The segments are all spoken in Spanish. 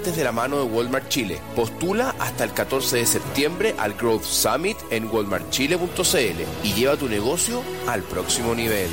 participantes de la mano de Walmart Chile. Postula hasta el 14 de septiembre al Growth Summit en walmartchile.cl y lleva tu negocio al próximo nivel.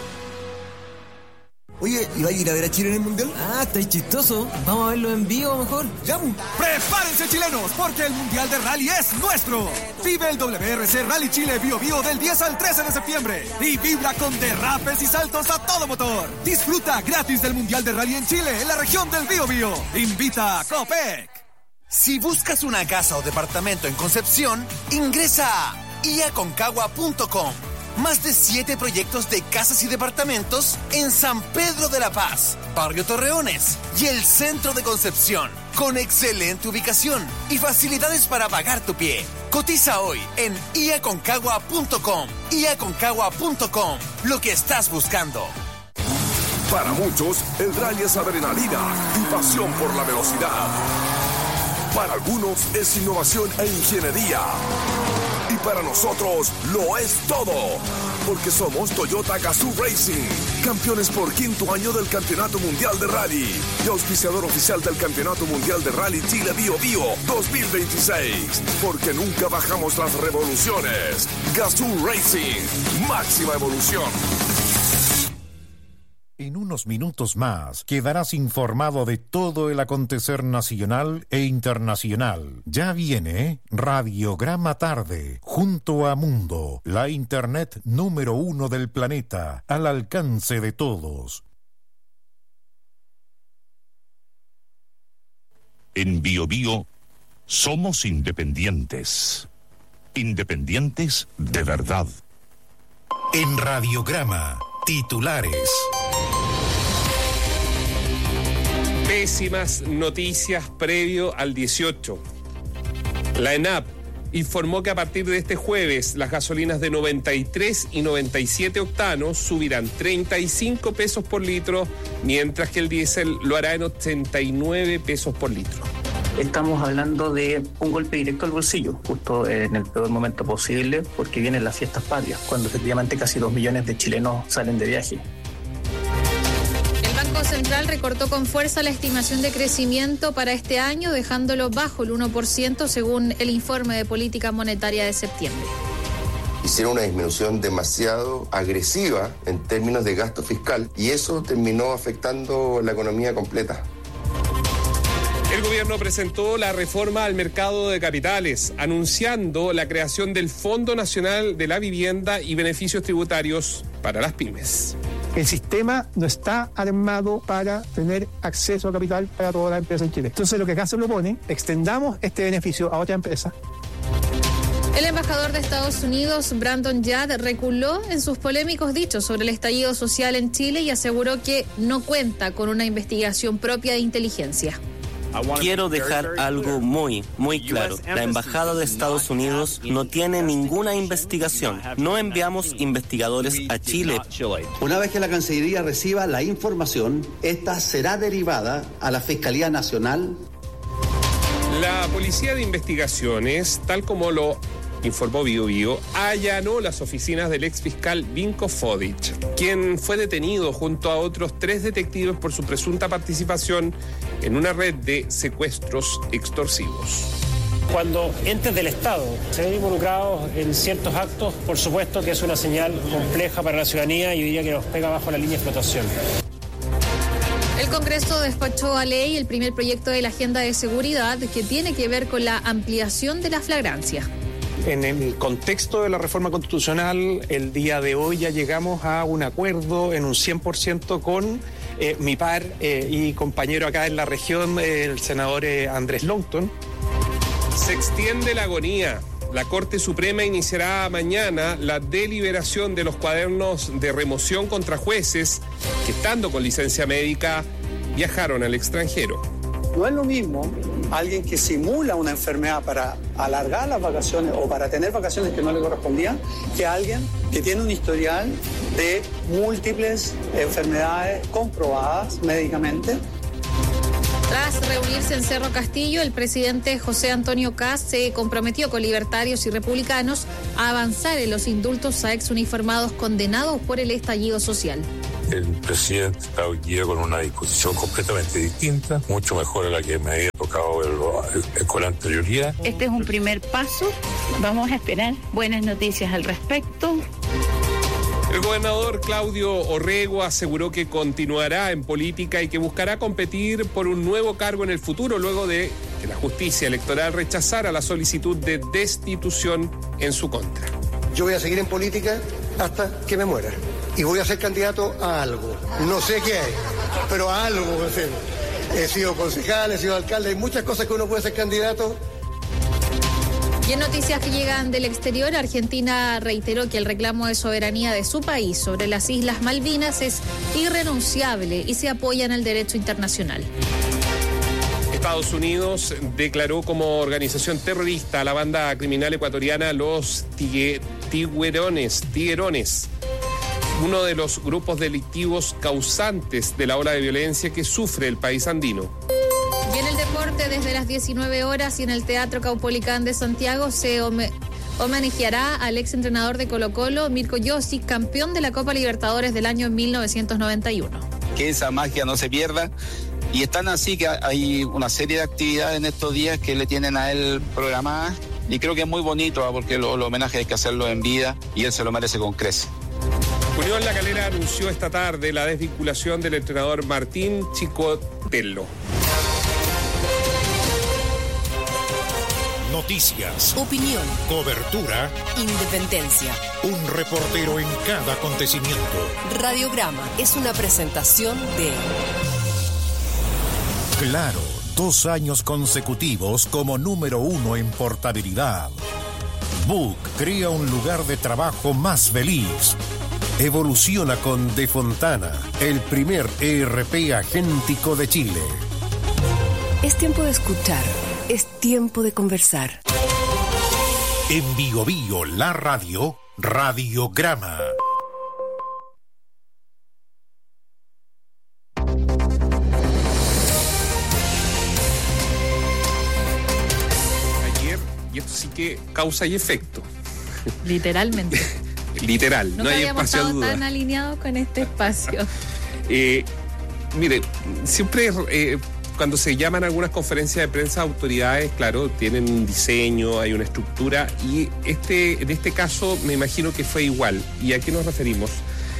Oye, ¿y va a ir a ver a Chile en el Mundial? Ah, estáis chistoso. Vamos a verlo en vivo mejor. ¡Ya! ¡Prepárense, chilenos! Porque el Mundial de Rally es nuestro. Vive el WRC Rally Chile Bio Bio del 10 al 13 de septiembre. Y vibra con derrapes y saltos a todo motor. Disfruta gratis del Mundial de Rally en Chile, en la región del Bio Bio. Invita a Copec. Si buscas una casa o departamento en Concepción, ingresa a iaconcagua.com. Más de 7 proyectos de casas y departamentos en San Pedro de la Paz, Barrio Torreones y el centro de Concepción, con excelente ubicación y facilidades para pagar tu pie. Cotiza hoy en iaconcagua.com. iaconcagua.com, lo que estás buscando. Para muchos, el rally es adrenalina y pasión por la velocidad. Para algunos es innovación e ingeniería. Y para nosotros lo es todo, porque somos Toyota Gazoo Racing, campeones por 5º año del Campeonato Mundial de Rally y auspiciador oficial del Campeonato Mundial de Rally Chile Bio Bio 2026, porque nunca bajamos las revoluciones. Gazoo Racing, máxima evolución. En unos minutos más quedarás informado de todo el acontecer nacional e internacional. Ya viene Radiograma Tarde, junto a Mundo, la internet número 1 del planeta, al alcance de todos. En Bio Bio somos independientes. Independientes de verdad. En Radiograma, titulares. Pésimas noticias previo al 18. La ENAP informó que a partir de este jueves las gasolinas de 93 y 97 octanos subirán 35 pesos por litro, mientras que el diésel lo hará en 89 pesos por litro. Estamos hablando de un golpe directo al bolsillo, justo en el peor momento posible, porque vienen las fiestas patrias, cuando efectivamente casi 2 millones de chilenos salen de viaje. El Banco Central recortó con fuerza la estimación de crecimiento para este año, dejándolo bajo el 1% según el informe de política monetaria de septiembre. Hicieron una disminución demasiado agresiva en términos de gasto fiscal y eso terminó afectando la economía completa. El gobierno presentó la reforma al mercado de capitales, anunciando la creación del Fondo Nacional de la Vivienda y beneficios tributarios para las pymes. El sistema no está armado para tener acceso a capital para todas las empresas en Chile. Entonces, lo que acá se propone, extendamos este beneficio a otra empresa. El embajador de Estados Unidos, Brandon Yard, reculó en sus polémicos dichos sobre el estallido social en Chile y aseguró que no cuenta con una investigación propia de inteligencia. Quiero dejar algo muy claro. La Embajada de Estados Unidos no tiene ninguna investigación. No enviamos investigadores a Chile. Una vez que la Cancillería reciba la información, esta será derivada a la Fiscalía Nacional. La Policía de Investigaciones, tal como lo informó Bio Bio, allanó las oficinas del exfiscal Vinko Fodic, quien fue detenido junto a otros 3 detectives por su presunta participación en una red de secuestros extorsivos. Cuando entes del Estado se ven involucrados en ciertos actos, por supuesto que es una señal compleja para la ciudadanía y diría que nos pega bajo la línea de flotación. El Congreso despachó a ley el primer proyecto de la Agenda de Seguridad que tiene que ver con la ampliación de la flagrancia. En el contexto de la reforma constitucional, el día de hoy ya llegamos a un acuerdo en un 100% con mi par y compañero acá en la región, el senador Andrés Longton. Se extiende la agonía. La Corte Suprema iniciará mañana la deliberación de los cuadernos de remoción contra jueces que, estando con licencia médica, viajaron al extranjero. No es lo mismo alguien que simula una enfermedad para alargar las vacaciones o para tener vacaciones que no le correspondían, que alguien que tiene un historial de múltiples enfermedades comprobadas médicamente. Tras reunirse en Cerro Castillo, el presidente José Antonio Kast se comprometió con libertarios y republicanos a avanzar en los indultos a exuniformados condenados por el estallido social. El presidente está hoy día con una disposición completamente distinta, mucho mejor a la que me había tocado con la anterioridad. Este es un primer paso, vamos a esperar buenas noticias al respecto. El gobernador Claudio Orrego aseguró que continuará en política y que buscará competir por un nuevo cargo en el futuro luego de que la justicia electoral rechazara la solicitud de destitución en su contra. Yo voy a seguir en política hasta que me muera. Y voy a ser candidato a algo. No sé qué hay, pero a algo voy a ser. He sido concejal, he sido alcalde, hay muchas cosas que uno puede ser candidato. Y en noticias que llegan del exterior, Argentina reiteró que el reclamo de soberanía de su país sobre las Islas Malvinas es irrenunciable y se apoya en el derecho internacional. Estados Unidos declaró como organización terrorista a la banda criminal ecuatoriana Los Tiguerones, uno de los grupos delictivos causantes de la ola de violencia que sufre el país andino. Y en el deporte, desde las 19 horas y en el Teatro Caupolicán de Santiago se homenajeará al ex entrenador de Colo-Colo, Mirko Josic, campeón de la Copa Libertadores del año 1991. Que esa magia no se pierda. Y están así que hay una serie de actividades en estos días que le tienen a él programadas. Y creo que es muy bonito, porque los homenajes hay que hacerlo en vida y él se lo merece con creces. Unión La Calera anunció esta tarde la desvinculación del entrenador Martín Chicotello. Noticias, opinión, cobertura, independencia. Un reportero en cada acontecimiento. Radiograma es una presentación de Claro, 2 años consecutivos como número 1 en portabilidad. Book crea un lugar de trabajo más feliz. Evoluciona con De Fontana, el primer ERP agéntico de Chile. Es tiempo de escuchar, es tiempo de conversar. En Bio Bio, la radio, Radiograma. Ayer, y esto sí que causa y efecto. Literalmente. Literal, no hay espacio a duda. Nunca habíamos estado tan alineados con este espacio. Mire, siempre cuando se llaman algunas conferencias de prensa, autoridades, claro, tienen un diseño, hay una estructura, y en este caso me imagino que fue igual. ¿Y a qué nos referimos?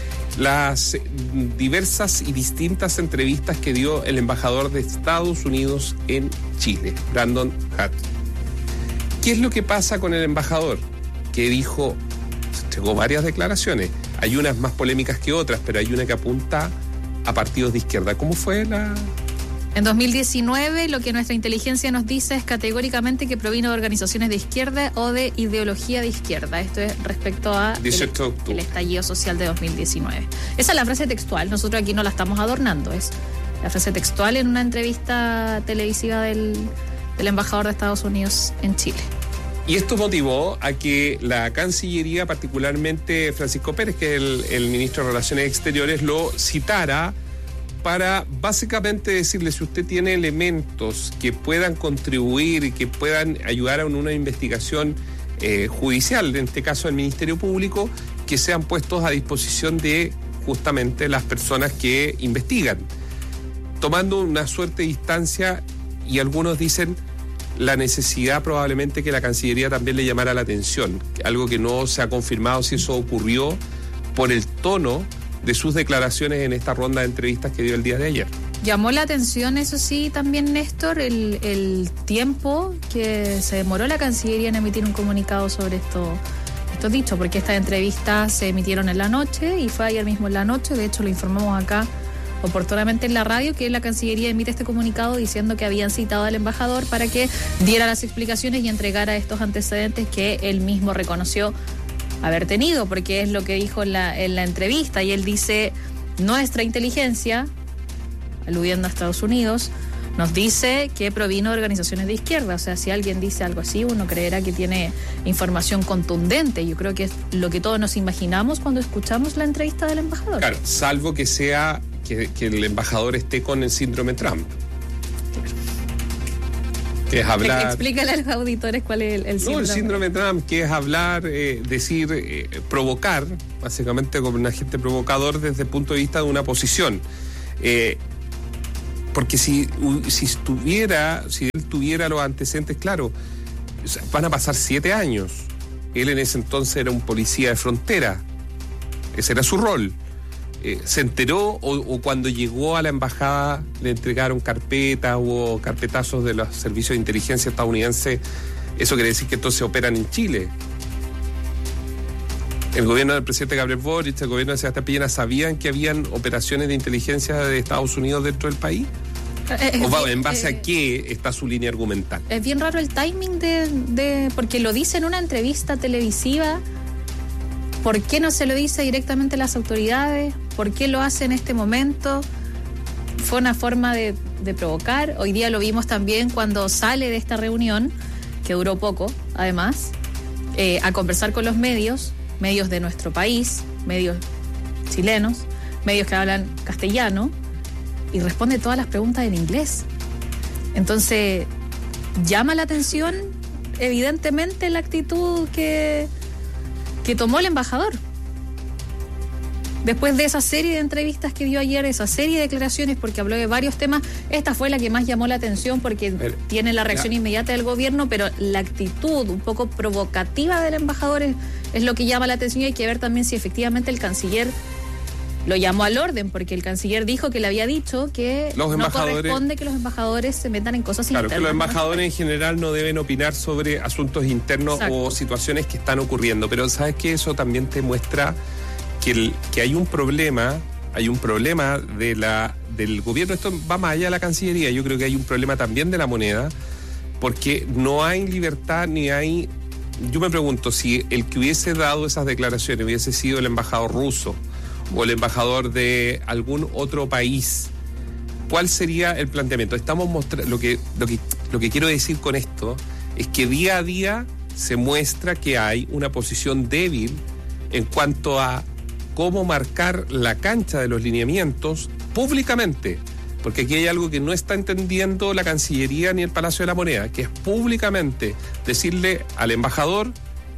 Las diversas y distintas entrevistas que dio el embajador de Estados Unidos en Chile, Brandon Hutt. ¿Qué es lo que pasa con el embajador? Que dijo, entregó varias declaraciones, hay unas más polémicas que otras, pero hay una que apunta a partidos de izquierda. ¿Cómo fue la...? En 2019, lo que nuestra inteligencia nos dice es categóricamente que proviene de organizaciones de izquierda o de ideología de izquierda. Esto es respecto a el estallido social de 2019. Esa es la frase textual, nosotros aquí no la estamos adornando, es la frase textual en una entrevista televisiva del embajador de Estados Unidos en Chile. Y esto motivó a que la Cancillería, particularmente Francisco Pérez, que es el ministro de Relaciones Exteriores, lo citara para básicamente decirle, si usted tiene elementos que puedan contribuir y que puedan ayudar a una investigación judicial, en este caso del Ministerio Público, que sean puestos a disposición de justamente las personas que investigan, tomando una suerte de distancia, y algunos dicen la necesidad probablemente que la Cancillería también le llamara la atención, algo que no se ha confirmado si eso ocurrió por el tono de sus declaraciones en esta ronda de entrevistas que dio el día de ayer. Llamó la atención, eso sí, también, Néstor, el tiempo que se demoró la Cancillería en emitir un comunicado sobre esto dicho, porque estas entrevistas se emitieron en la noche y fue ayer mismo en la noche. De hecho, lo informamos acá oportunamente en la radio, que la Cancillería emite este comunicado diciendo que habían citado al embajador para que diera las explicaciones y entregara estos antecedentes que él mismo reconoció haber tenido, porque es lo que dijo en la entrevista, y él dice, nuestra inteligencia, aludiendo a Estados Unidos, nos dice que provino de organizaciones de izquierda. O sea, si alguien dice algo así, uno creerá que tiene información contundente. Yo creo que es lo que todos nos imaginamos cuando escuchamos la entrevista del embajador. Claro, salvo que sea que el embajador esté con el síndrome Trump. Que es hablar. Explícale a los auditores cuál es el síndrome. No, el síndrome de Trump, que es hablar, decir, provocar, básicamente como un agente provocador desde el punto de vista de una posición. Porque si él tuviera los antecedentes, claro, van a pasar 7 años. Él en ese entonces era un policía de frontera. Ese era su rol. Se enteró o cuando llegó a la embajada le entregaron carpetas o carpetazos de los servicios de inteligencia estadounidenses. Eso quiere decir que entonces operan en Chile. El gobierno del presidente Gabriel Boric, el gobierno de Sebastián Piñera, ¿sabían que habían operaciones de inteligencia de Estados Unidos dentro del país? ¿O en base a qué está su línea argumental? Es bien raro el timing porque lo dice en una entrevista televisiva. ¿Por qué no se lo dice directamente a las autoridades? ¿Por qué lo hace en este momento? Fue una forma de provocar. Hoy día lo vimos también cuando sale de esta reunión, que duró poco, además, a conversar con los medios de nuestro país, medios chilenos, medios que hablan castellano, y responde todas las preguntas en inglés. Entonces, llama la atención, evidentemente, la actitud que tomó el embajador. Después de esa serie de entrevistas que dio ayer, esa serie de declaraciones, porque habló de varios temas, esta fue la que más llamó la atención porque tiene la reacción inmediata del gobierno, pero la actitud un poco provocativa del embajador es lo que llama la atención, y hay que ver también si efectivamente el canciller lo llamó al orden, porque el canciller dijo que le había dicho que no corresponde que los embajadores se metan en cosas internas. Claro, que los embajadores en general no deben opinar sobre asuntos internos. Exacto. O situaciones que están ocurriendo, pero ¿sabes qué? Eso también te muestra que hay un problema del gobierno. Esto va más allá de la Cancillería. Yo creo que hay un problema también de la moneda, porque no hay libertad ni hay... Yo me pregunto si el que hubiese dado esas declaraciones hubiese sido el embajador ruso o el embajador de algún otro país, ¿cuál sería el planteamiento? Estamos mostrando lo que quiero decir con esto es que día a día se muestra que hay una posición débil en cuanto a cómo marcar la cancha de los lineamientos públicamente, porque aquí hay algo que no está entendiendo la Cancillería ni el Palacio de la Moneda, que es públicamente decirle al embajador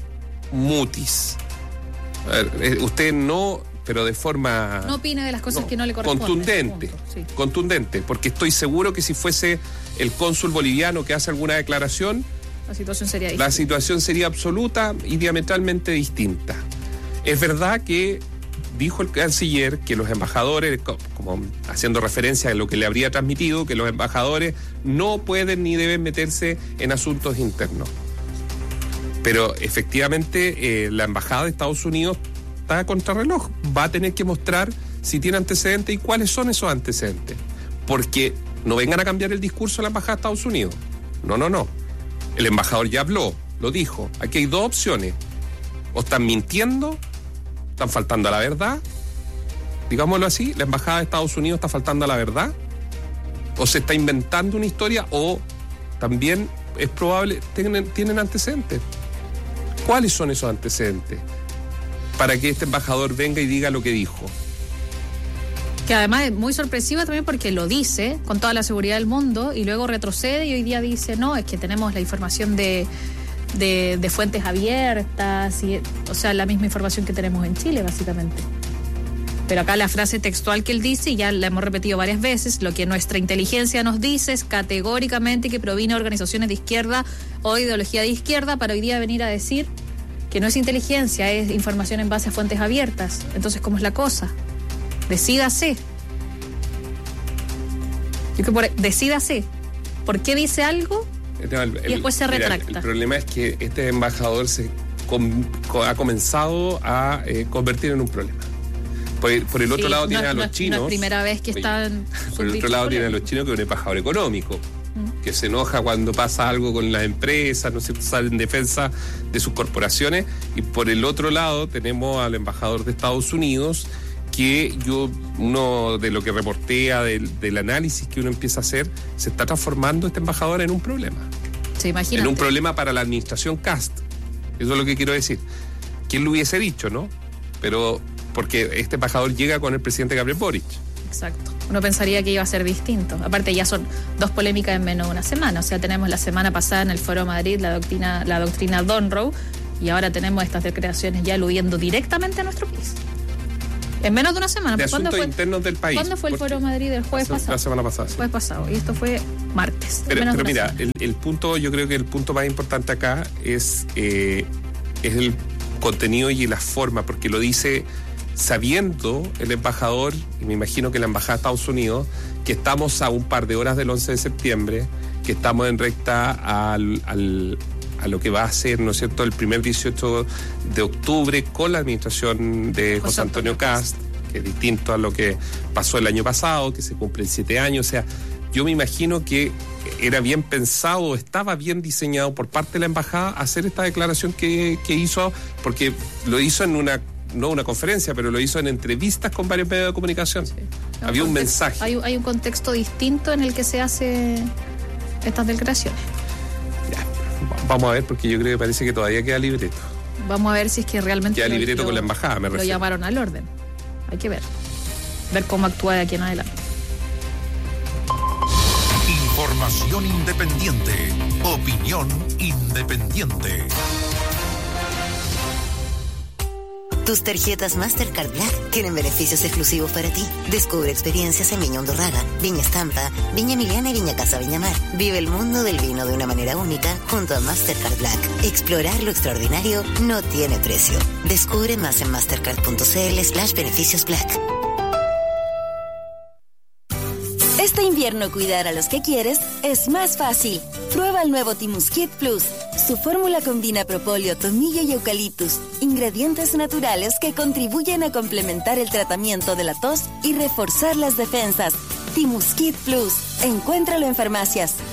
mutis. A ver, usted no, pero de forma... No opine de las cosas que no le corresponden. Contundente, porque estoy seguro que si fuese el cónsul boliviano que hace alguna declaración, la situación sería distinta. La situación sería absoluta y diametralmente distinta. Es verdad que dijo el canciller que los embajadores, como haciendo referencia a lo que le habría transmitido, que los embajadores no pueden ni deben meterse en asuntos internos. Pero efectivamente la embajada de Estados Unidos está a contrarreloj. Va a tener que mostrar si tiene antecedentes y cuáles son esos antecedentes. Porque no vengan a cambiar el discurso de la embajada de Estados Unidos. No. El embajador ya habló, lo dijo. Aquí hay 2 opciones. O están mintiendo, están faltando a la verdad. Digámoslo así, la embajada de Estados Unidos está faltando a la verdad. O se está inventando una historia, o también es probable, tienen antecedentes. ¿Cuáles son esos antecedentes? Para que este embajador venga y diga lo que dijo. Que además es muy sorpresiva también porque lo dice con toda la seguridad del mundo y luego retrocede y hoy día dice, no, es que tenemos la información de fuentes abiertas, o sea, la misma información que tenemos en Chile, básicamente. Pero acá la frase textual que él dice, y ya la hemos repetido varias veces, lo que nuestra inteligencia nos dice es categóricamente que proviene de organizaciones de izquierda o ideología de izquierda, para hoy día venir a decir que no es inteligencia, es información en base a fuentes abiertas. Entonces, ¿cómo es la cosa? Decídase. Decídase. ¿Por qué dice algo? Y después se retracta. El problema es que este embajador ha comenzado a convertir en un problema. Por el otro lado tiene a los chinos. No es primera vez que están. Por el otro lado tiene a los chinos, que es un embajador económico, que se enoja cuando pasa algo con las empresas, ¿no es cierto?, sale en defensa de sus corporaciones. Y por el otro lado tenemos al embajador de Estados Unidos, que uno de lo que reportea del análisis que uno empieza a hacer, se está transformando este embajador en un problema. Se imagina. En un problema para la administración Kast. Eso es lo que quiero decir. ¿Quién lo hubiese dicho, no? Pero porque este embajador llega con el presidente Gabriel Boric. Exacto. Uno pensaría que iba a ser distinto. Aparte ya son 2 polémicas en menos de una semana. O sea, tenemos la semana pasada en el Foro Madrid la doctrina Donroe, y ahora tenemos estas declaraciones ya aludiendo directamente a nuestro país. En menos de una semana. De asuntos internos del país. ¿Cuándo fue el Foro Madrid? El jueves pasado. La semana pasada. Sí. Jueves pasado. Y esto fue martes. Pero mira, el punto, yo creo que el punto más importante acá es el contenido y la forma, porque lo dice sabiendo el embajador, y me imagino que la embajada de Estados Unidos, que estamos a un par de horas del 11 de septiembre, que estamos en recta a lo que va a ser, ¿no es cierto?, el primer 18 de octubre con la administración de José Antonio Kast, que es distinto a lo que pasó el año pasado, que se cumplen 7 años. O sea, yo me imagino que era bien pensado, estaba bien diseñado por parte de la embajada hacer esta declaración que hizo, porque lo hizo en no una conferencia, pero lo hizo en entrevistas con varios medios de comunicación. Sí. Había un mensaje. Hay un contexto distinto en el que se hace estas declaraciones. Ya, vamos a ver, porque yo creo que parece que todavía queda libreto. Vamos a ver si es que realmente queda libreto con la embajada, me refiero. Lo llamaron al orden. Hay que ver cómo actúa de aquí en adelante. Información independiente, opinión independiente. Tus tarjetas Mastercard Black tienen beneficios exclusivos para ti. Descubre experiencias en Viña Undurraga, Viña Estampa, Viña Emiliana y Viña Casa Viña Mar. Vive el mundo del vino de una manera única junto a Mastercard Black. Explorar lo extraordinario no tiene precio. Descubre más en mastercard.cl/beneficios Black. Este invierno cuidar a los que quieres es más fácil. Prueba el nuevo Timuskit Plus. Su fórmula combina propóleo, tomillo y eucaliptus, ingredientes naturales que contribuyen a complementar el tratamiento de la tos y reforzar las defensas. Timuskit Plus. Encuéntralo en farmacias.